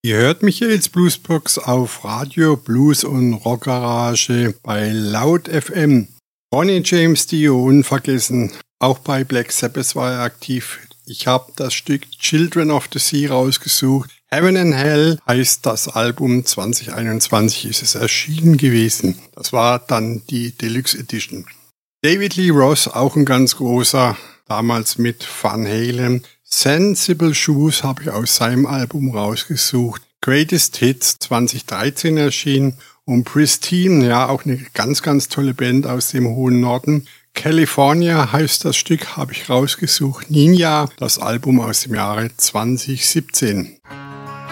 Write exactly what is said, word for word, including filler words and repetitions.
Ihr hört Michaels Bluesbox auf Radio Blues und Rockgarage bei Laut F M. Ronnie James Dio unvergessen. Auch bei Black Sabbath war er aktiv. Ich habe das Stück Children of the Sea rausgesucht. Heaven and Hell heißt das Album. zwanzig einundzwanzig ist es erschienen gewesen. Das war dann die Deluxe Edition. David Lee Roth, auch ein ganz großer, damals mit Van Halen. Sensible Shoes habe ich aus seinem Album rausgesucht. Greatest Hits zwanzig dreizehn erschienen. Und Pristine, ja, auch eine ganz, ganz tolle Band aus dem hohen Norden. California heißt das Stück, habe ich rausgesucht. Ninja, das Album aus dem Jahre zwanzig siebzehn.